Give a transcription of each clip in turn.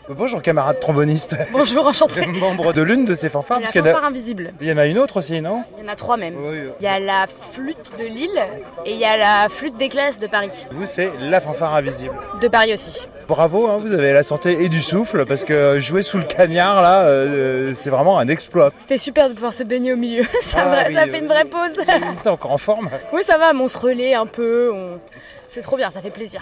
Bonjour camarade tromboniste. Bonjour, enchanté. Membre de l'une de ces fanfares. La fanfare invisible. Il y en a une autre aussi, non? Il y en a 3 même. Oui. Il y a la flûte de Lille et il y a la flûte des classes de Paris. Vous, c'est la fanfare invisible. De Paris aussi. Bravo, vous avez la santé et du souffle, parce que jouer sous le cagnard, là, c'est vraiment un exploit. C'était super de pouvoir se baigner au milieu, ça fait une vraie pause. T'es encore en forme? Oui, ça va, mais on se relaie un peu, c'est trop bien, ça fait plaisir.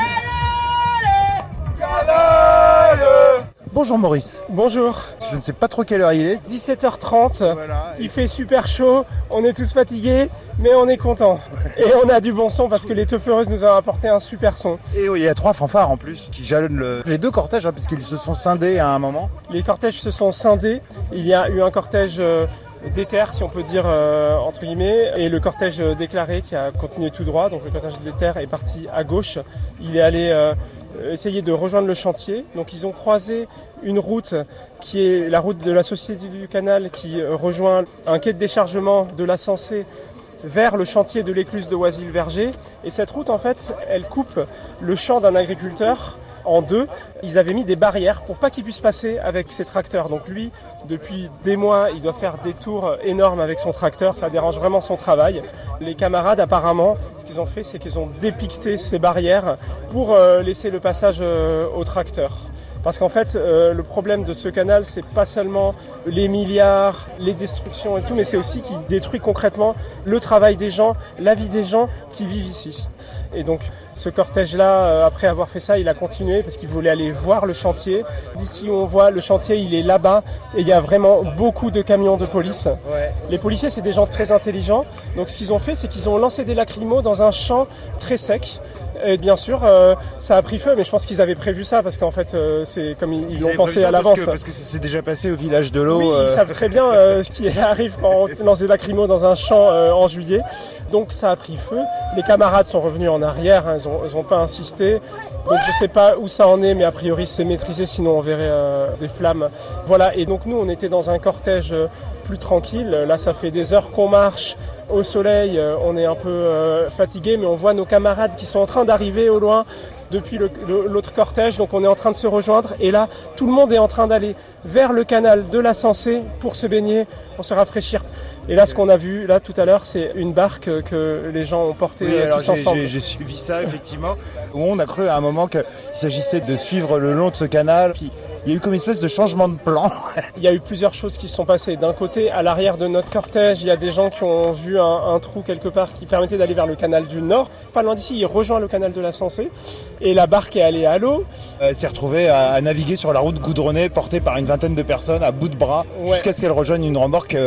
Bonjour Maurice. Bonjour. Je ne sais pas trop quelle heure il est. 17h30, voilà. Il fait super chaud, on est tous fatigués, mais on est contents. Et on a du bon son parce que les Teuffereuses nous ont apporté un super son. Et oui, il y a 3 fanfares en plus qui jalonnent les 2 cortèges, puisqu'ils se sont scindés à un moment. Les cortèges se sont scindés, il y a eu un cortège d'éther, si on peut dire, entre guillemets, et le cortège déclaré qui a continué tout droit. Donc le cortège d'éther est parti à gauche, il est allé essayer de rejoindre le chantier. Donc ils ont croisé une route qui est la route de la Société du Canal qui rejoint un quai de déchargement de la Sensée vers le chantier de l'écluse de Oisille-Verger. Et cette route, en fait, elle coupe le champ d'un agriculteur en 2. Ils avaient mis des barrières pour pas qu'il puisse passer avec ses tracteurs. Donc lui, depuis des mois, il doit faire des tours énormes avec son tracteur. Ça dérange vraiment son travail. Les camarades, apparemment, ce qu'ils ont fait, c'est qu'ils ont dépiqueté ces barrières pour laisser le passage au tracteur. Parce qu'en fait, le problème de ce canal, c'est pas seulement les milliards, les destructions et tout, mais c'est aussi qu'il détruit concrètement le travail des gens, la vie des gens qui vivent ici. Et donc, ce cortège-là, après avoir fait ça, il a continué parce qu'il voulait aller voir le chantier. D'ici où on voit le chantier, il est là-bas et il y a vraiment beaucoup de camions de police. Ouais. Les policiers, c'est des gens très intelligents. Donc, ce qu'ils ont fait, c'est qu'ils ont lancé des lacrymos dans un champ très sec. Et bien sûr, ça a pris feu, mais je pense qu'ils avaient prévu ça parce qu'en fait, c'est comme ils l'ont pensé à l'avance. Parce que ça s'est déjà passé au village de l'eau. Oui, ils savent très bien ce qui arrive quand on lance des lacrymos dans un champ en juillet. Donc ça a pris feu. Les camarades sont revenus en arrière, ils ont pas insisté. Donc je sais pas où ça en est, mais a priori c'est maîtrisé, sinon on verrait des flammes. Voilà, et donc nous on était dans un cortège plus tranquille. Là ça fait des heures qu'on marche. Au soleil, on est un peu fatigué, mais on voit nos camarades qui sont en train d'arriver au loin depuis l'autre cortège. Donc on est en train de se rejoindre et là, tout le monde est en train d'aller vers le canal de la Sensée pour se baigner, pour se rafraîchir. Et là, ce qu'on a vu là tout à l'heure, c'est une barque que les gens ont portée tous ensemble. J'ai suivi ça, effectivement, où on a cru à un moment qu'il s'agissait de suivre le long de ce canal. Puis il y a eu comme une espèce de changement de plan. Il y a eu plusieurs choses qui se sont passées. D'un côté, à l'arrière de notre cortège, il y a des gens qui ont vu un trou quelque part qui permettait d'aller vers le canal du Nord. Pas loin d'ici, il rejoint le canal de la Sensée. Et la barque est allée à l'eau. Elle s'est retrouvée à naviguer sur la route goudronnée, portée par une vingtaine de personnes à bout de bras, jusqu'à ce qu'elle rejoigne une remorque.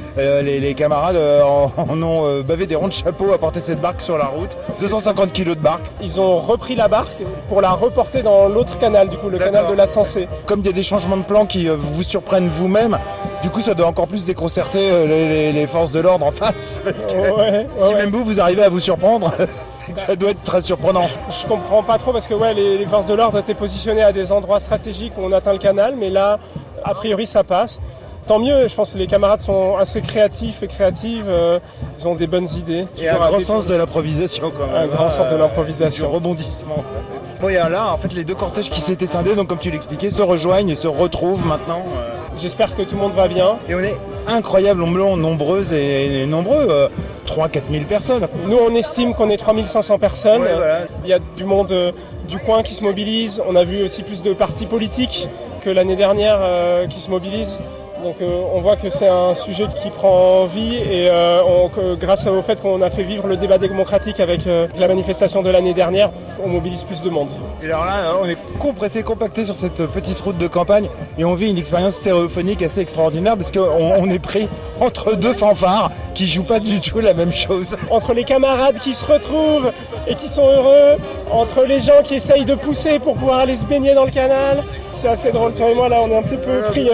Les camarades en ont bavé des ronds de chapeau à porter cette barque sur la route. 250 kilos de barque. Ils ont repris la barque pour la reporter dans l'autre canal, du coup, le canal de la Sensée. Comme il y a des changements de plan qui vous surprennent vous-même, du coup ça doit encore plus déconcerter les forces de l'ordre en face. Parce que si même vous arrivez à vous surprendre, c'est que ça doit être très surprenant. Je comprends pas trop parce que les forces de l'ordre étaient positionnées à des endroits stratégiques où on atteint le canal, mais là, a priori, ça passe. Tant mieux, je pense que les camarades sont assez créatifs et créatives, ils ont des bonnes idées. Et un grand sens de l'improvisation quand même. Un grand sens de l'improvisation. Du rebondissement. Bon, et là, en fait, les 2 cortèges qui s'étaient scindés, donc comme tu l'expliquais, se rejoignent et se retrouvent maintenant. J'espère que tout le monde va bien. Et on est incroyablement nombreuses et nombreux, 3-4 000 personnes. Nous, on estime qu'on est 3500 personnes. Ouais, voilà. Il y a du monde du coin qui se mobilise. On a vu aussi plus de partis politiques que l'année dernière qui se mobilisent. Donc on voit que c'est un sujet qui prend vie et grâce au fait qu'on a fait vivre le débat démocratique avec la manifestation de l'année dernière, on mobilise plus de monde. Et alors là, on est compressé, compacté sur cette petite route de campagne et on vit une expérience stéréophonique assez extraordinaire parce qu'on est pris entre 2 fanfares qui jouent pas du tout la même chose. Entre les camarades qui se retrouvent et qui sont heureux, entre les gens qui essayent de pousser pour pouvoir aller se baigner dans le canal. C'est assez drôle, toi et moi là on est un petit peu pris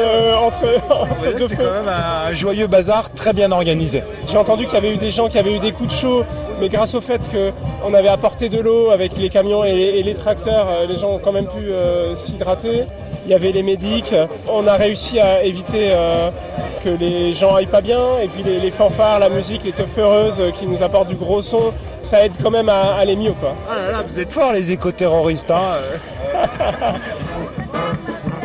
entre 2 feux. C'est quand même un joyeux bazar très bien organisé. J'ai entendu qu'il y avait eu des gens qui avaient eu des coups de chaud, mais grâce au fait qu'on avait apporté de l'eau avec les camions et les tracteurs, les gens ont quand même pu s'hydrater. Il y avait les médics, on a réussi à éviter que les gens aillent pas bien, et puis les fanfares, la musique, les Teuffereuses qui nous apportent du gros son, ça aide quand même à aller mieux, quoi. Ah là là, vous êtes forts les éco-terroristes, hein.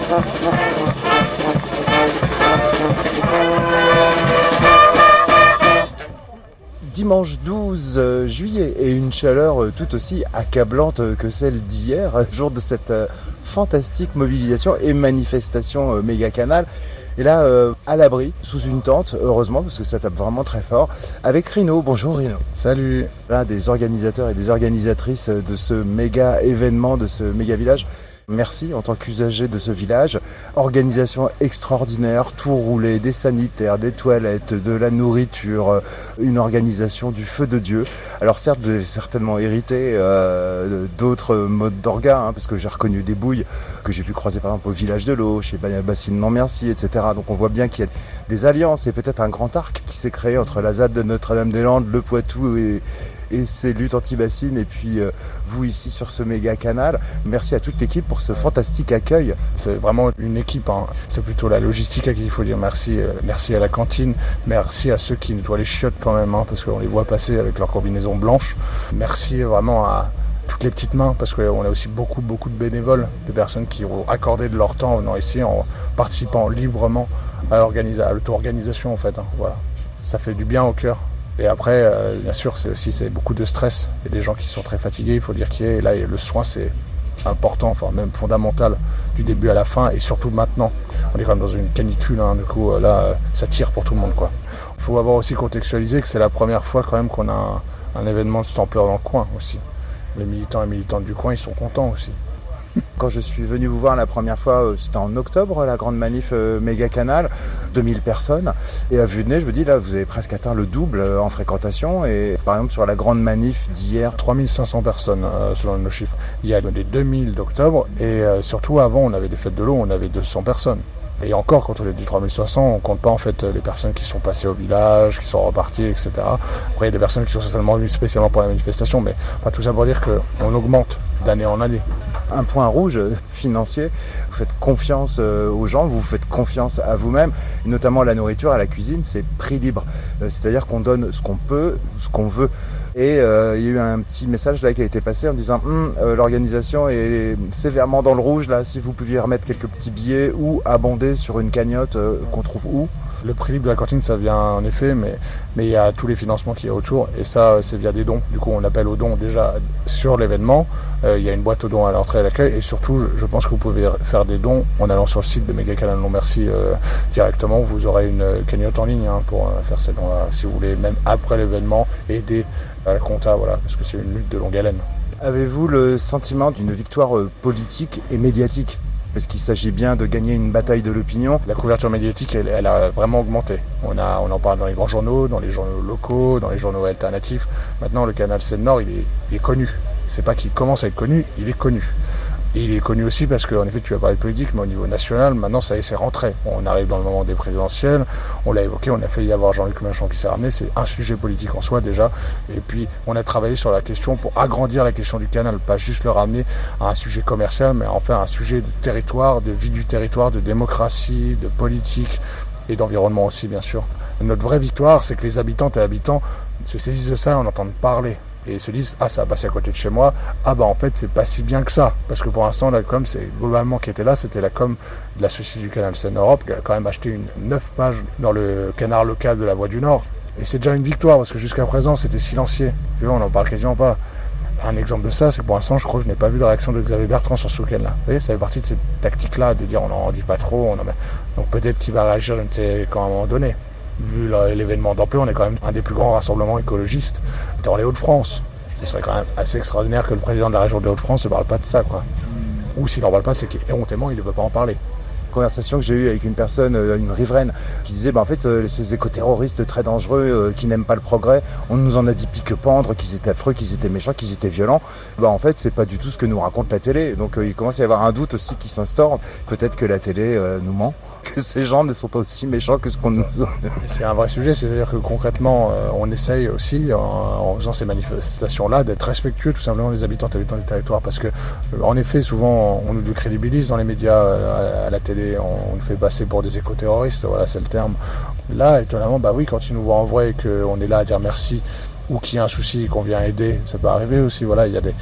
Dimanche 12 juillet et une chaleur tout aussi accablante que celle d'hier, jour de cette fantastique mobilisation et manifestation méga canal. Et là, à l'abri, sous une tente, heureusement, parce que ça tape vraiment très fort, avec Rino. Bonjour Rino. Salut. L'un des organisateurs et des organisatrices de ce méga événement, de ce méga village. Merci en tant qu'usager de ce village. Organisation extraordinaire, tout roulé, des sanitaires, des toilettes, de la nourriture, une organisation du feu de Dieu. Alors certes, vous avez certainement hérité d'autres modes d'orga, parce que j'ai reconnu des bouilles que j'ai pu croiser par exemple au village de l'eau, chez Bassine Non-Merci, etc. Donc on voit bien qu'il y a des alliances et peut-être un grand arc qui s'est créé entre la ZAD de Notre-Dame-des-Landes, le Poitou et ces luttes anti-bassines et puis vous ici sur ce méga canal. Merci à toute l'équipe pour ce fantastique accueil. C'est vraiment une équipe, c'est plutôt la logistique à qui il faut dire merci. Merci à la cantine, merci à ceux qui nettoient les chiottes quand même, parce qu'on les voit passer avec leur combinaison blanche. Merci vraiment à toutes les petites mains, parce qu'on a aussi beaucoup de bénévoles, de personnes qui ont accordé de leur temps en venant ici, en participant librement à l'auto-organisation en fait. Voilà. Ça fait du bien au cœur. Et après, bien sûr, c'est beaucoup de stress. Il y a des gens qui sont très fatigués, il faut dire qu'il y a. Et là, le soin, c'est important, enfin même fondamental, du début à la fin, et surtout maintenant. On est quand même dans une canicule, du coup, là, ça tire pour tout le monde, quoi. Il faut avoir aussi contextualisé que c'est la première fois quand même qu'on a un événement de cette ampleur dans le coin aussi. Les militants et militantes du coin, ils sont contents aussi. Quand je suis venu vous voir la première fois, c'était en octobre, la grande manif méga canal, 2000 personnes. Et à vue de nez, je me dis, là, vous avez presque atteint le double en fréquentation. Et par exemple, sur la grande manif d'hier, 3500 personnes, selon nos chiffres. Il y a les 2000 d'octobre. Et surtout, avant, on avait des fêtes de l'eau, on avait 200 personnes. Et encore, quand on est du 3500, on compte pas en fait les personnes qui sont passées au village, qui sont reparties, etc. Après, il y a des personnes qui sont certainement venues spécialement pour la manifestation, mais tout ça pour dire qu'on augmente d'année en année. Un point rouge financier, vous faites confiance aux gens, vous faites confiance à vous-même, et notamment la nourriture, à la cuisine, c'est prix libre. C'est-à-dire qu'on donne ce qu'on peut, ce qu'on veut. Et il y a eu un petit message là qui a été passé en disant l'organisation est sévèrement dans le rouge là, si vous pouviez remettre quelques petits billets ou abonder sur une cagnotte qu'on trouve où. Le prix libre de la cantine, ça vient en effet, mais il y a tous les financements qu'il y a autour, et ça, c'est via des dons. Du coup, on appelle aux dons déjà sur l'événement. Il y a une boîte aux dons à l'entrée et à l'accueil, et surtout, je pense que vous pouvez faire des dons en allant sur le site de Méga Canal Non-Merci directement. Vous aurez une cagnotte en ligne pour faire ces dons-là, si vous voulez, même après l'événement, aider à la compta, voilà, parce que c'est une lutte de longue haleine. Avez-vous le sentiment d'une victoire politique et médiatique ? Parce qu'il s'agit bien de gagner une bataille de l'opinion. La couverture médiatique, elle a vraiment augmenté. On en parle dans les grands journaux, dans les journaux locaux, dans les journaux alternatifs. Maintenant, le canal Seine-Nord, il est connu. C'est pas qu'il commence à être connu, il est connu. Et il est connu aussi parce qu'en effet, tu as parlé de politique, mais au niveau national, maintenant, ça y est, c'est rentré. On arrive dans le moment des présidentielles, on l'a évoqué, on a failli avoir Jean-Luc Mélenchon qui s'est ramené, c'est un sujet politique en soi déjà. Et puis, on a travaillé sur la question pour agrandir la question du canal, pas juste le ramener à un sujet commercial, mais en faire un sujet de territoire, de vie du territoire, de démocratie, de politique et d'environnement aussi, bien sûr. Notre vraie victoire, c'est que les habitantes et habitants se saisissent de ça et en entendent parler. Et se disent, ça a passé à côté de chez moi, en fait c'est pas si bien que ça, parce que pour l'instant la com c'est globalement qui était là, c'était la com de la Société du Canal Seine-Europe qui a quand même acheté 9 pages dans le canard local de la Voie du Nord, et c'est déjà une victoire parce que jusqu'à présent c'était silencieux, on n'en parle quasiment pas. Un exemple de ça, c'est que pour l'instant je crois que je n'ai pas vu de réaction de Xavier Bertrand sur ce week-end là. Vous voyez, ça fait partie de cette tactique là de dire on n'en dit pas trop, donc peut-être qu'il va réagir, je ne sais quand à un moment donné. Vu l'événement d'ampleur, on est quand même un des plus grands rassemblements écologistes dans les Hauts-de-France. Ce serait quand même assez extraordinaire que le président de la région des Hauts-de-France ne parle pas de ça, quoi. Ou s'il n'en parle pas, c'est qu'éhontément, il ne veut pas en parler. Conversation que j'ai eue avec une personne, une riveraine, qui disait en fait ces éco-terroristes très dangereux qui n'aiment pas le progrès, on nous en a dit pique-pendre, qu'ils étaient affreux, qu'ils étaient méchants, qu'ils étaétaient violents. En fait c'est pas du tout ce que nous raconte la télé, donc il commence à y avoir un doute aussi qui s'instaure, peut-être que la télé nous ment, que ces gens ne sont pas aussi méchants que ce qu'on nous... C'est un vrai sujet, c'est-à-dire que concrètement on essaye aussi en faisant ces manifestations-là d'être respectueux tout simplement des habitants des territoires, parce que en effet souvent on nous décrédibilise dans les médias, à la télé, on nous fait passer pour des éco-terroristes, voilà c'est le terme. Là étonnamment oui, quand ils nous voient en vrai et qu'on est là à dire merci, ou qu'il y a un souci et qu'on vient aider, ça peut arriver aussi, voilà, il y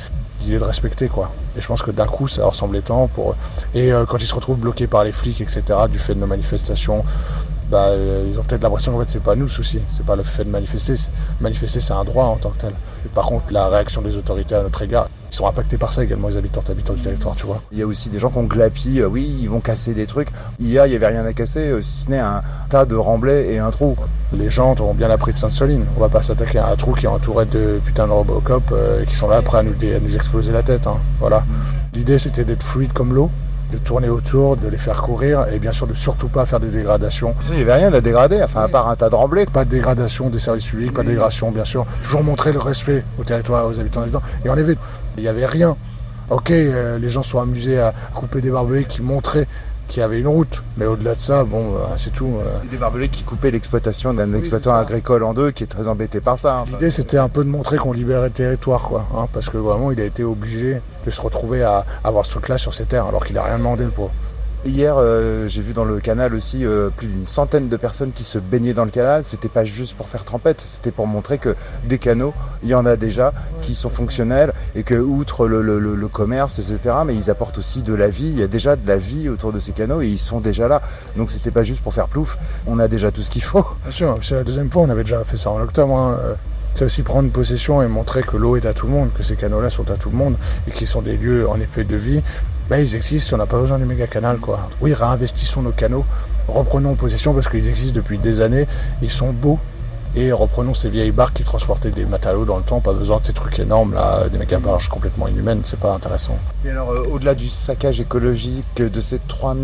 l'idée de respecter, quoi. Et je pense que d'un coup, ça leur semblait temps pour eux. Et quand ils se retrouvent bloqués par les flics, etc., du fait de nos manifestations, ils ont peut-être l'impression qu'en fait, c'est pas nous le souci. C'est pas le fait de manifester. Manifester, c'est un droit en tant que tel. Et par contre, la réaction des autorités à notre égard, ils sont impactés par ça également, les habitants du territoire, tu vois. Il y a aussi des gens qui ont glapi, oui, ils vont casser des trucs. Hier, il n'y avait rien à casser, si ce n'est un tas de remblais et un trou. Les gens ont bien appris de Sainte-Soline. On va pas s'attaquer à un trou qui est entouré de putain de Robocop qui sont là après à nous exploser la tête. Hein. Voilà. L'idée, c'était d'être fluide comme l'eau, de tourner autour, de les faire courir et bien sûr de surtout pas faire des dégradations. Il n'y avait rien à dégrader, enfin à part un tas de remblais. Pas de dégradation des services publics, pas de dégradation bien sûr. Toujours montrer le respect au territoire, aux habitants. Et en effet, il n'y avait rien. Ok, les gens sont amusés à couper des barbelés qui montraient qu'il y avait une route, mais au-delà de ça, c'est tout. Des barbelés qui coupaient l'exploitation d'un exploitant agricole en deux qui est très embêté par ça. L'idée c'était un peu de montrer qu'on libérait le territoire, quoi, hein, parce que vraiment il a été obligé de se retrouver à avoir ce truc-là sur ses terres, alors qu'il a rien demandé le pauvre. Hier, j'ai vu dans le canal aussi plus d'une centaine de personnes qui se baignaient dans le canal. C'était pas juste pour faire trempette, c'était pour montrer que des canaux, il y en a déjà qui sont fonctionnels et que outre le commerce, etc., mais ils apportent aussi de la vie. Il y a déjà de la vie autour de ces canaux et ils sont déjà là. Donc c'était pas juste pour faire plouf. On a déjà tout ce qu'il faut. Bien sûr, c'est la deuxième fois. On avait déjà fait ça en octobre. Hein. C'est aussi prendre possession et montrer que l'eau est à tout le monde, que ces canaux-là sont à tout le monde et qu'ils sont des lieux en effet de vie. Ils existent, on n'a pas besoin du méga canal, quoi. Oui, réinvestissons nos canaux, reprenons possession parce qu'ils existent depuis des années, ils sont beaux. Et reprenons ces vieilles barques qui transportaient des matériaux dans le temps, pas besoin de ces trucs énormes là, des méga barges complètement inhumaines, c'est pas intéressant. Et alors au-delà du saccage écologique de ces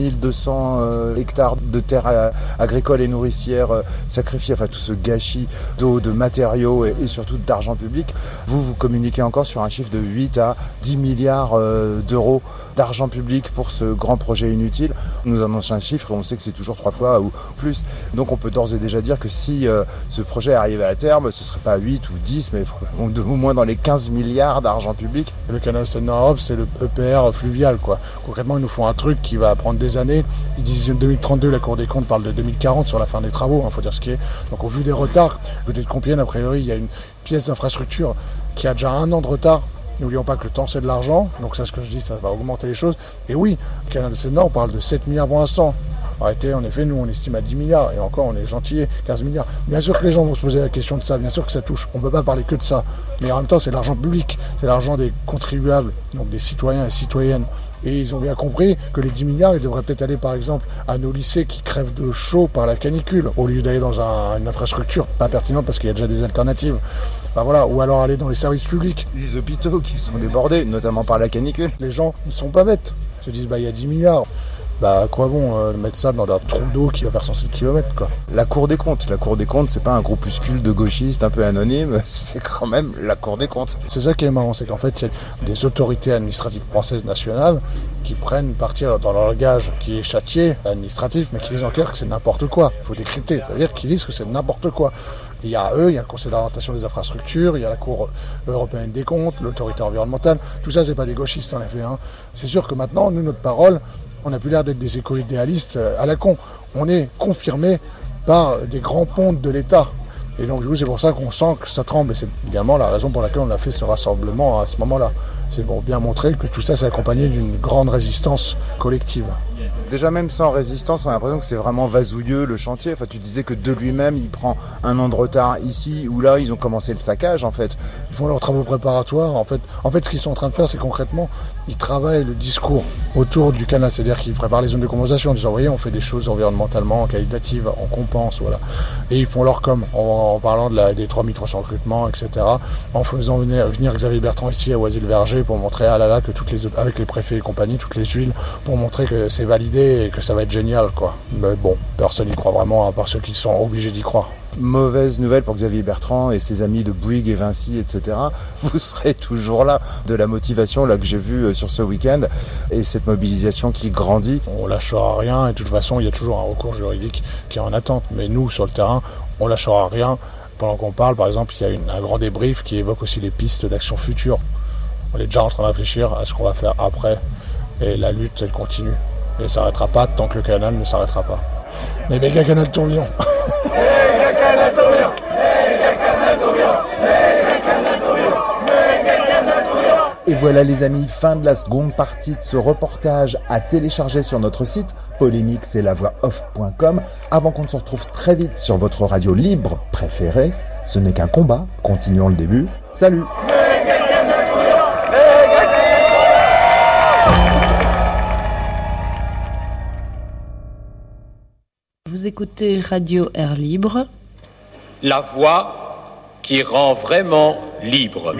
3200 hectares de terres agricoles et nourricières sacrifiées, enfin tout ce gâchis d'eau, de matériaux et surtout d'argent public, vous communiquez encore sur un chiffre de 8 à 10 milliards d'euros d'argent public pour ce grand projet inutile. On nous annonce un chiffre et on sait que c'est toujours 3 fois ou plus. Donc on peut d'ores et déjà dire que si ce projet arrivait à terme, ce ne serait pas 8 ou 10, mais au moins dans les 15 milliards d'argent public. Le canal Seine-Nord-Europe, c'est le EPR fluvial, quoi. Concrètement, ils nous font un truc qui va prendre des années. Ils disent 2032, la Cour des comptes parle de 2040 sur la fin des travaux, faut dire ce qui est. Donc au vu des retards, côté de Compiègne, a priori, il y a une pièce d'infrastructure qui a déjà 1 an de retard. N'oublions pas que le temps c'est de l'argent, donc ça ce que je dis, ça va augmenter les choses. Et oui, le canal Seine-Nord, on parle de 7 milliards pour l'instant. Arrêtez, en effet, nous on estime à 10 milliards, et encore on est gentil, 15 milliards. Bien sûr que les gens vont se poser la question de ça, bien sûr que ça touche, on ne peut pas parler que de ça. Mais en même temps, c'est l'argent public, c'est l'argent des contribuables, donc des citoyens et citoyennes. Et ils ont bien compris que les 10 milliards, ils devraient peut-être aller par exemple à nos lycées qui crèvent de chaud par la canicule, au lieu d'aller dans une infrastructure pas pertinente parce qu'il y a déjà des alternatives. Voilà, ou alors aller dans les services publics. Les hôpitaux qui sont débordés, notamment par la canicule. Les gens ne sont pas bêtes, ils se disent il y a 10 milliards. À quoi bon mettre ça dans un trou d'eau qui va faire 107 km, quoi. La Cour des comptes, c'est pas un groupuscule de gauchistes un peu anonymes, c'est quand même la Cour des comptes. C'est ça qui est marrant, c'est qu'en fait, il y a des autorités administratives françaises nationales qui prennent parti dans leur langage qui est châtié, administratif, mais qui disent en clair que c'est n'importe quoi. Il faut décrypter, c'est-à-dire qu'ils disent que c'est n'importe quoi. Il y a eux, il y a le Conseil d'orientation des infrastructures, il y a la Cour européenne des comptes, l'autorité environnementale. Tout ça, c'est pas des gauchistes en effet. Hein. C'est sûr que maintenant, nous, notre parole, on n'a plus l'air d'être des éco-idéalistes à la con. On est confirmé par des grands pontes de l'État. Et donc, du coup, c'est pour ça qu'on sent que ça tremble. Et c'est également la raison pour laquelle on a fait ce rassemblement à ce moment-là. C'est pour bien montrer que tout ça, c'est accompagné d'une grande résistance collective. Déjà, même sans résistance, on a l'impression que c'est vraiment vasouilleux le chantier. Enfin, tu disais que de lui-même, il prend 1 an de retard ici, où là, ils ont commencé le saccage, en fait. Ils font leurs travaux préparatoires. En fait, ce qu'ils sont en train de faire, c'est concrètement, ils travaillent le discours autour du canal. C'est-à-dire qu'ils préparent les zones de compensation en disant, vous voyez, on fait des choses environnementalement qualitatives, on compense, voilà. Et ils font leur com, en parlant des 3300 recrutements, etc. En faisant venir Xavier Bertrand ici à Oisy-le-Verger pour montrer, que avec les préfets et compagnie, toutes les huiles, pour montrer que c'est validé et que ça va être génial, quoi. Mais bon, personne n'y croit vraiment, à part ceux qui sont obligés d'y croire. Mauvaise nouvelle pour Xavier Bertrand et ses amis de Bouygues et Vinci, etc. Vous serez toujours là, de la motivation là que j'ai vue sur ce week-end et cette mobilisation qui grandit. On lâchera rien et de toute façon, il y a toujours un recours juridique qui est en attente. Mais nous, sur le terrain, on lâchera rien. Pendant qu'on parle, par exemple, il y a un grand débrief qui évoque aussi les pistes d'action future. On est déjà en train de réfléchir à ce qu'on va faire après. Et la lutte, elle continue. Et elle ne s'arrêtera pas tant que le canal ne s'arrêtera pas. Mais méga canal tourbillon. Méga canal tourbillon. Méga canal tourbillon. Méga canal tourbillon. Méga canal tourbillon. Et voilà les amis, fin de la seconde partie de ce reportage à télécharger sur notre site polémique-c'est-la-voix-off.com. Avant qu'on ne se retrouve très vite sur votre radio libre préférée, ce n'est qu'un combat, continuons le début. Salut. Vous écoutez Radio Air Libre. La voix qui rend vraiment libre.